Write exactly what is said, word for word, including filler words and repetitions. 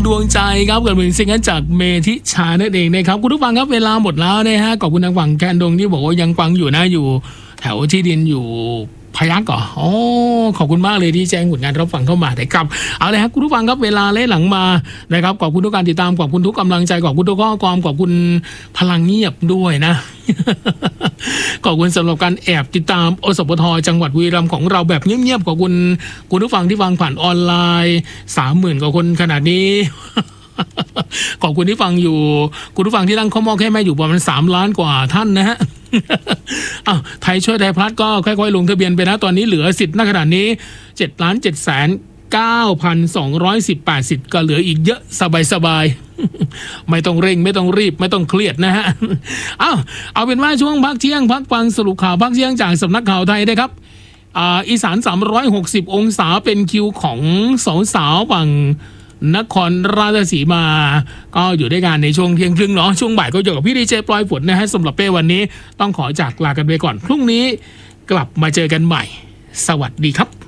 ดวงใจครับกับเพลงซิงเกิลจากเมธิชานั่นเองนะครับคุณผู้ฟังครับเวลาหมดแล้วนะฮะขอบคุณทางฝั่งแคนดงที่บอกว่ายังฟังอยู่นะอยู่แถวที่ดินอยู่พยัคฆ์ก่ออ๋อขอบคุณมากเลยที่แจ้งผลงานรับฟังเข้ามานะครับเอาเลยครับคุณผู้ฟังครับเวลาเล่หลังมานะครับขอบคุณทุกการติดตามขอบคุณทุกกำลังใจขอบคุณทุกข้อความขอบคุณพลังเงียบด้วยนะ ขอบคุณสำหรับการแอบติดตามอสปทจังหวัดบุรีรัมย์ของเราแบบเงียบๆขอบคุณคุณผู้ฟังที่ฟังผ่านออนไลน์สามหมื่นกว่าคนขนาดนี้ ขอบคุณที่ฟังอยู่คุณผู้ฟังที่ตั้งข้อมอแค่แม่อยู่ประมาณสามล้านกว่าท่านนะฮะ อ้าวไทยช่วยไทยพลัดก็ค่อยๆลงทะเบียนไปนะตอนนี้เหลือสิทธิ์ณขณะนี้เจ็ดล้านเจ็ดแสนเก้าพันสองร้อยสิบแปดสิทธิ์ก็เหลืออีกเยอะสบายๆ ไม่ต้องเร่งไม่ต้องรีบไม่ต้องเครียดนะฮะ อ้าวเอาเป็นว่าช่วงพักเที่ยงพักฟังสรุปข่าวพักเที่ยงจากสำนักข่าวไทยได้ครับอ่าอีสานสามร้อยหกสิบองศาเป็นคิวของสาวๆฝั่งนครราชสีมาก็อยู่ด้วยกันในช่วงเที่ยงครึ่งเนาะช่วงบ่ายก็อยู่กับพี่ดีเจปลอยฝนนะฮะสำหรับเป้วันนี้ต้องขอจากลากันไปก่อนพรุ่งนี้กลับมาเจอกันใหม่สวัสดีครับ